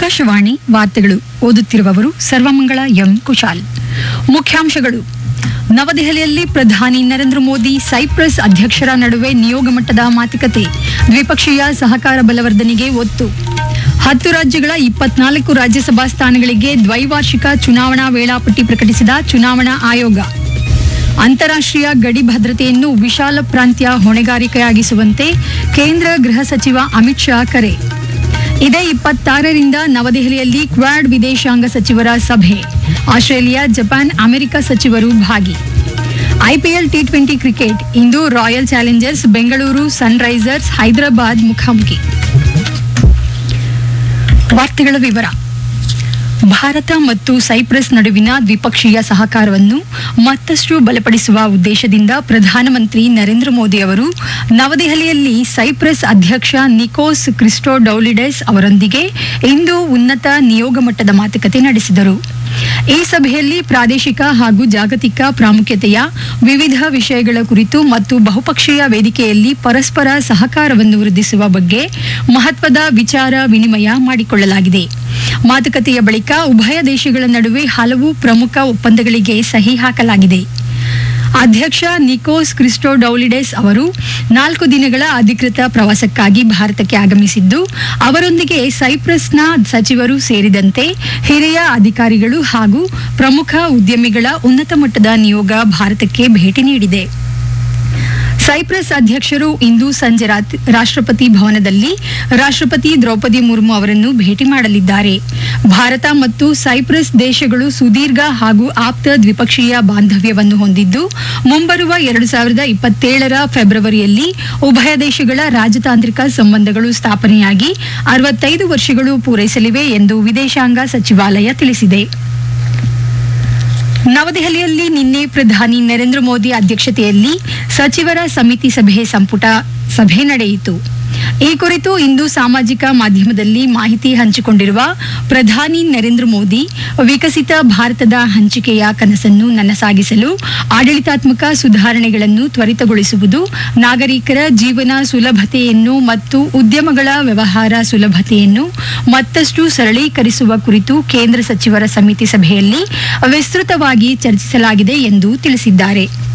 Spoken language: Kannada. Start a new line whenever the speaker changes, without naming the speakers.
ಆಕಾಶವಾಣಿ ವಾರ್ತೆಗಳು ಓದುತ್ತಿರುವವರು ಸರ್ವಮಂಗಳ ಎಂ ಕುಶಾಲ್. ಮುಖ್ಯಾಂಶಗಳು. ನವದೆಹಲಿಯಲ್ಲಿ ಪ್ರಧಾನಿ ನರೇಂದ್ರ ಮೋದಿ ಸೈಪ್ರಸ್ ಅಧ್ಯಕ್ಷರ ನಡುವೆ ನಿಯೋಗ ಮಟ್ಟದ ಮಾತುಕತೆ, ದ್ವಿಪಕ್ಷೀಯ ಸಹಕಾರ ಬಲವರ್ಧನೆಗೆ ಒತ್ತು. 10 ರಾಜ್ಯಗಳ 24 ರಾಜ್ಯಸಭಾ ಸ್ಥಾನಗಳಿಗೆ ದ್ವೈವಾರ್ಷಿಕ ಚುನಾವಣಾ ವೇಳಾಪಟ್ಟಿ ಪ್ರಕಟಿಸಿದ ಚುನಾವಣಾ ಆಯೋಗ. ಅಂತಾರಾಷ್ಟ್ರೀಯ ಗಡಿ ಭದ್ರತೆಯನ್ನು ವಿಶಾಲ ಪ್ರಾಂತ್ಯ ಹೊಣೆಗಾರಿಕೆಯಾಗಿಸುವಂತೆ ಕೇಂದ್ರ ಗೃಹ ಸಚಿವ ಅಮಿತ್ ಶಾ ಕರೆ. ಇದೇ 26ರಿಂದ ನವದೆಹಲಿಯಲ್ಲಿ ಕ್ವಾಡ್ ವಿದೇಶಾಂಗ ಸಚಿವರ ಸಭೆ. ಆಸ್ಟ್ರೇಲಿಯಾ, ಜಪಾನ್, ಅಮೆರಿಕ ಸಚಿವರು ಭಾಗಿ. ಐಪಿಎಲ್ ಟಿ20 ಕ್ರಿಕೆಟ್ ಇಂದು royal Challengers Bengaluru Sunrisers Hyderabad ಮುಖಾಮುಖಿ. ವಾರ್ತೆಗಳ ವಿವರ. ಭಾರತ ಮತ್ತು ಸೈಪ್ರಸ್ ನಡುವಿನ ದ್ವಿಪಕ್ಷೀಯ ಸಹಕಾರವನ್ನು ಮತ್ತಷ್ಟು ಬಲಪಡಿಸುವ ಉದ್ದೇಶದಿಂದ ಪ್ರಧಾನಮಂತ್ರಿ ನರೇಂದ್ರ ಮೋದಿ ಅವರು ನವದೆಹಲಿಯಲ್ಲಿ ಸೈಪ್ರಸ್ ಅಧ್ಯಕ್ಷ ನಿಕೋಸ್ ಕ್ರಿಸ್ಟೋಡೌಲಿಡೆಸ್ ಅವರೊಂದಿಗೆ ಇಂದು ಉನ್ನತ ನಿಯೋಗ ಮಟ್ಟದ ಮಾತುಕತೆ ನಡೆಸಿದರು. ಈ ಸಭೆಯಲ್ಲಿ ಪ್ರಾದೇಶಿಕ ಹಾಗೂ ಜಾಗತಿಕ ಪ್ರಾಮುಖ್ಯತೆಯ ವಿವಿಧ ವಿಷಯಗಳ ಕುರಿತು ಮತ್ತು ಬಹುಪಕ್ಷೀಯ ವೇದಿಕೆಯಲ್ಲಿ ಪರಸ್ಪರ ಸಹಕಾರವನ್ನು ವೃದ್ಧಿಸುವ ಬಗ್ಗೆ ಮಹತ್ವದ ವಿಚಾರ ವಿನಿಮಯ ಮಾಡಿಕೊಳ್ಳಲಾಗಿದೆ. ಮಾತುಕತೆಯ ಬಳಿಕ ಉಭಯ ದೇಶಗಳ ನಡುವೆ ಹಲವು ಪ್ರಮುಖ ಒಪ್ಪಂದಗಳಿಗೆ ಸಹಿ ಹಾಕಲಾಗಿದೆ. ಅಧ್ಯಕ್ಷ ನಿಕೋಸ್ ಕ್ರಿಸ್ಟೋಡೌಲಿಡೆಸ್ ಅವರು 4 ದಿನಗಳ ಅಧಿಕೃತ ಪ್ರವಾಸಕ್ಕಾಗಿ ಭಾರತಕ್ಕೆ ಆಗಮಿಸಿದ್ದು, ಅವರೊಂದಿಗೆ ಸೈಪ್ರಸ್ನ ಸಚಿವರು ಸೇರಿದಂತೆ ಹಿರಿಯ ಅಧಿಕಾರಿಗಳು ಹಾಗೂ ಪ್ರಮುಖ ಉದ್ಯಮಿಗಳ ಉನ್ನತ ಮಟ್ಟದ ನಿಯೋಗ ಭಾರತಕ್ಕೆ ಭೇಟಿ ನೀಡಿದೆ. ಸೈಪ್ರಸ್ ಅಧ್ಯಕ್ಷರು ಇಂದು ಸಂಜೆ ರಾಷ್ಟ್ರಪತಿ ಭವನದಲ್ಲಿ ರಾಷ್ಟ್ರಪತಿ ದ್ರೌಪದಿ ಮುರ್ಮು ಅವರನ್ನು ಭೇಟಿ ಮಾಡಲಿದ್ದಾರೆ. ಭಾರತ ಮತ್ತು ಸೈಪ್ರಸ್ ದೇಶಗಳು ಸುದೀರ್ಘ ಹಾಗೂ ಆಪ್ತ ದ್ವಿಪಕ್ಷೀಯ ಬಾಂಧವ್ಯವನ್ನು ಹೊಂದಿದ್ದು, ಮುಂಬರುವ 2027ರ ಫೆಬ್ರವರಿಯಲ್ಲಿ ಉಭಯ ದೇಶಗಳ ರಾಜತಾಂತ್ರಿಕ ಸಂಬಂಧಗಳು ಸ್ಥಾಪನೆಯಾಗಿ 65 ವರ್ಷಗಳು ಪೂರೈಸಲಿವೆ ಎಂದು ವಿದೇಶಾಂಗ ಸಚಿವಾಲಯ ತಿಳಿಸಿದೆ. ನವದೆಹಲಿಯಲ್ಲಿ ನಿನ್ನೆ ಪ್ರಧಾನಿ ನರೇಂದ್ರ ಮೋದಿ ಅಧ್ಯಕ್ಷತೆಯಲ್ಲಿ ಸಚಿವರ ಸಮಿತಿ ಸಂಪುಟ ಸಭೆ ನಡೆಯಿತು. ಈ ಕುರಿತು ಇಂದು ಸಾಮಾಜಿಕ ಮಾಧ್ಯಮದಲ್ಲಿ ಮಾಹಿತಿ ಹಂಚಿಕೊಂಡಿರುವ ಪ್ರಧಾನಿ ನರೇಂದ್ರ ಮೋದಿ, ವಿಕಸಿತ ಭಾರತದ ಹಂಚಿಕೆಯ ಕನಸನ್ನು ನನಸಾಗಿಸಲು ಆಡಳಿತಾತ್ಮಕ ಸುಧಾರಣೆಗಳನ್ನು ತ್ವರಿತಗೊಳಿಸುವುದು, ನಾಗರಿಕರ ಜೀವನ ಸುಲಭತೆಯನ್ನು ಮತ್ತು ಉದ್ಯಮಗಳ ವ್ಯವಹಾರ ಸುಲಭತೆಯನ್ನು ಮತ್ತಷ್ಟು ಸರಳೀಕರಿಸುವ ಕುರಿತು ಕೇಂದ್ರ ಸಚಿವರ ಸಮಿತಿ ಸಭೆಯಲ್ಲಿ ವಿಸ್ತೃತವಾಗಿ ಚರ್ಚಿಸಲಾಗಿದೆ ಎಂದು ತಿಳಿಸಿದ್ದಾರೆ.